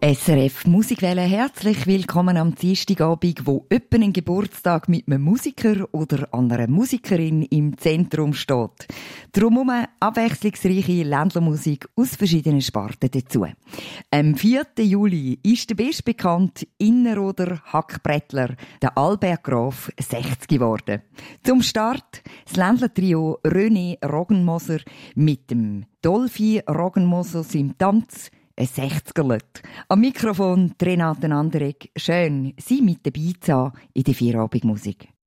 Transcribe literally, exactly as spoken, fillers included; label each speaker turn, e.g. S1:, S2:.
S1: S R F Musikwelle, herzlich willkommen am Dienstagabend, wo öppen ein Geburtstag mit einem Musiker oder einer Musikerin im Zentrum steht. Darum abwechslungsreiche Ländlermusik aus verschiedenen Sparten dazu. Am vierten Juli ist der bestbekannte Inneroder Hackbrettler, der Albert Graf, sechzig geworden. Zum Start das Ländler-Trio René Roggenmoser mit dem Dolphy Roggenmoser im Tanz, ein sechziger-Lött. Am Mikrofon Renate Anderegg. Schön, Sie mit dabei zu haben in der Vierabendmusik.